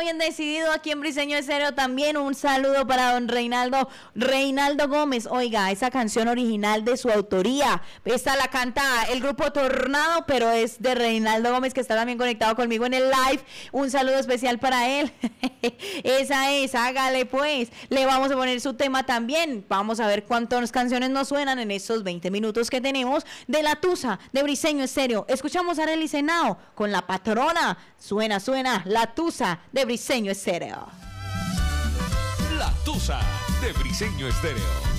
bien decidido aquí en Briseño Estéreo. También un saludo para don Reinaldo Gómez. Oiga, esa canción original de su autoría, esta la canta el grupo Tornado, pero es de Reinaldo Gómez, que está también conectado conmigo en el live. Un saludo especial para él. Esa es, hágale pues. Le vamos a poner su tema también. Vamos a ver cuántas canciones nos suenan en estos 20 minutos que tenemos de La Tusa de Briseño Estéreo. Escuchamos a Arely Senao con La Patrona. Suena La Tusa de Briseño Estéreo. La Tusa de Briseño Estéreo.